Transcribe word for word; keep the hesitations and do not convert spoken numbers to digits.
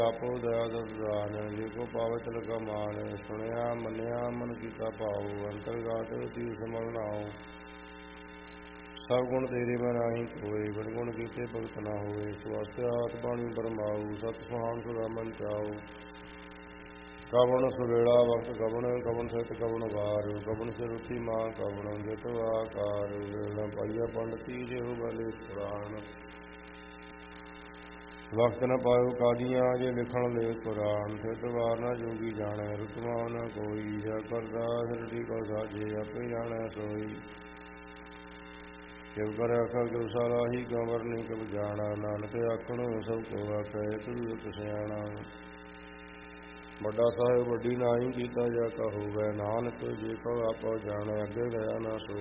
ਆਪੋ ਦਇਆ ਦਰਦਾਨ ਜੇ ਕੋ ਪਾਵਤ ਲਗਾ ਮਾਨ ਸੁਣਿਆ ਮੰਨਿਆ ਮਨ ਕੀਤਾ ਭਾਉ ਅੰਤਰਗਤ ਤੀਰ ਸਮਲ ਨਾਉ ਸਭ ਗੁਣ ਤੇਰੇ ਮੈਂ ਨਾਹੀ ਕੋਏ ਗੁਣ ਗੁਣ ਕੀਤੇ ਭਗਤ ਨਾ ਹੋਏ ਸਵਾਸਿਆਤ ਬਾਣੀ ਬਰਮਾਉ ਸਤ ਸੁਹਾਨ ਸੁਰਾ ਮਨ ਚਾਉ ਕਵਣ ਸੁਵੇਲਾ ਵਕਤ ਕਵਣ ਕਵਣ ਸਤ ਕਵਣ ਵਾਰ ਕਵਣ ਸਿਰੁਤੀ ਮਾਂ ਕਵਣ ਜਿਤ ਆਕਾਰ ਵੇਲਾ ਪਾਈਆ ਪੰਡਤੀ ਜਿਹੋ ਬਲੇ ਪੁਰਾਣ ਵਕਤ ਨ ਪਾਇਓ ਕਾਦੀਆਂ ਜੇ ਲਿਖਣ ਲੈ ਕੁਰਾਨ ਸਿੱਧ ਵਾਰ ਨਾ ਜੋਗੀ ਜਾਣੈ ਰੁਤਮਾ ਨ ਕੋਈ ਜਾ ਕਰਦਾ ਹਿਰਦੀ ਕੋ ਸਾਜੇ ਆਪੇ ਜਾਣੈ ਸੋਈ ਕਿਵ ਕਰ ਆਖਾ ਕਿਵ ਸਾਲਾਹੀ ਗਵਰ ਨੀ ਕਿਵ ਜਾਣਾ ਨਾਨਕ ਆਖਣ ਸਭ ਕੋ ਆਖੈ ਤੁਧ ਸਿਆਣਾ ਵੱਡਾ ਸਾਹਿਬ ਵੱਡੀ ਨਾਹੀ ਕੀਤਾ ਜਾ ਕਹੋਵੈ ਨਾਨਕ ਜੇ ਕੋ ਆਪੋ ਜਾਣੈ ਅੱਗੇ ਗਿਆ ਨਾ ਸੋ